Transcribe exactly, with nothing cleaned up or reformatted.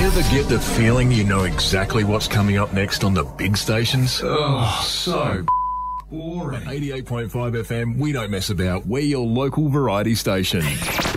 Ever get the feeling you know exactly what's coming up next on the big stations? Oh, so boring. eighty-eight point five F M, we don't mess about. We're your local variety station.